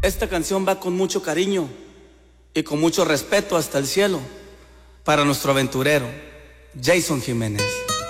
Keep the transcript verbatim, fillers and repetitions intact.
Esta canción va con mucho cariño y con mucho respeto hasta el cielo para nuestro aventurero, Jason Jiménez.